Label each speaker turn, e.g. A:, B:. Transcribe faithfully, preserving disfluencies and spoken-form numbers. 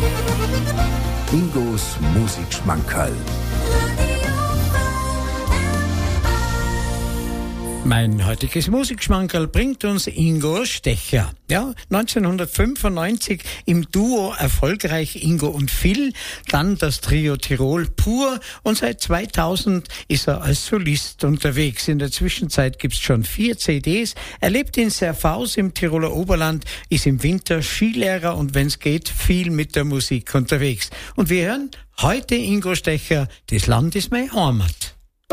A: Ingos Musikschmankerl.
B: Mein heutiges Musikschmankerl bringt uns Ingo Stecher. Ja, neunzehnhundertfünfundneunzig im Duo erfolgreich Ingo und Phil, dann das Trio Tirol pur und seit zweitausend ist er als Solist unterwegs. In der Zwischenzeit gibt's schon vier C Ds. Er lebt in Serfaus im Tiroler Oberland, ist im Winter Skilehrer und wenn's geht, viel mit der Musik unterwegs. Und wir hören heute Ingo Stecher, das Land ist meine Heimat.